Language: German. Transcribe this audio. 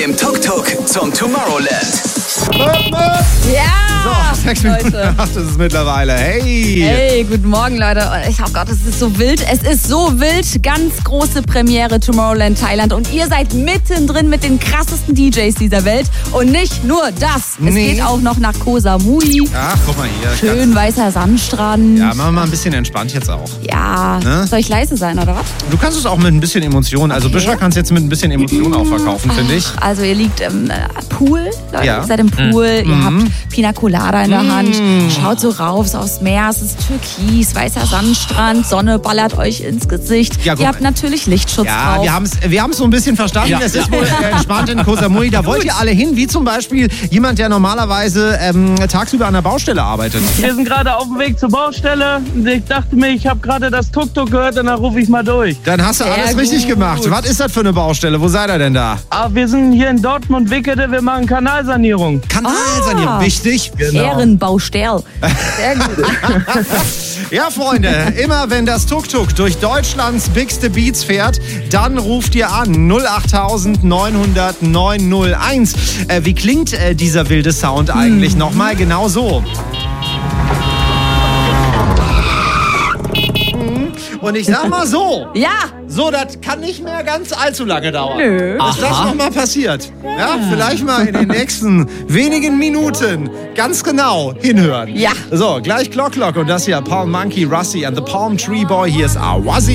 Im Tuk-Tuk zum Tomorrowland. Ja! So, 6 Minuten Leute. 8 ist es mittlerweile. Hey! Hey, guten Morgen, Leute. Oh Gott, es ist so wild. Es ist so wild. Ganz große Premiere Tomorrowland Thailand. Und ihr seid mittendrin mit den krassesten DJs dieser Welt. Und nicht nur das. Es geht auch noch nach Koh Samui. Ach, guck mal hier. Schön weißer Sandstrand. Ja, machen wir mal ein bisschen entspannt jetzt auch. Ja. Ne? Soll ich leise sein, oder was? Du kannst es auch mit ein bisschen Emotion. Also Büschra kannst jetzt mit ein bisschen Emotion auch verkaufen, finde ich. Also ihr liegt im Pool, Leute. Ja. Ihr seid im Pool. Ihr habt Pina Colada in der Hand. Schaut so rauf, so aufs Meer. Es ist türkis, weißer Sandstrand. Sonne ballert euch ins Gesicht. Ja, guck ihr habt natürlich Lichtschutz Ja, drauf. wir haben's so ein bisschen verstanden. Es ist wohl entspannt in Koh Samui. Da wollt ihr alle hin, wie zum Beispiel jemand, der normalerweise tagsüber an der Baustelle arbeitet. Wir sind gerade auf dem Weg zur Baustelle. Ich dachte mir, ich habe gerade das Tuk-Tuk gehört und dann rufe ich mal durch. Dann hast du Sehr alles richtig gut. gemacht. Was ist das für eine Baustelle? Wo seid ihr denn da? Aber wir sind hier in Dortmund-Wickede, wir machen Kanalsanierung. Kanalsanierung, wichtig. Ehrenbaustell. Sehr gut. Ja, Freunde, immer wenn das Tuk-Tuk durch Deutschlands bigste Beats fährt, dann ruft ihr an 08000 900 901. Wie klingt dieser wilde Sound eigentlich? Nochmal genau so. Und ich sag mal so. Ja. So, das kann nicht mehr ganz allzu lange dauern. Nö. Bis das nochmal passiert. Ja, vielleicht mal in den nächsten wenigen Minuten ganz genau hinhören. Ja. So, gleich Clock und das hier Palm Monkey, Rusty and the Palm Tree Boy. Hier ist Awazi.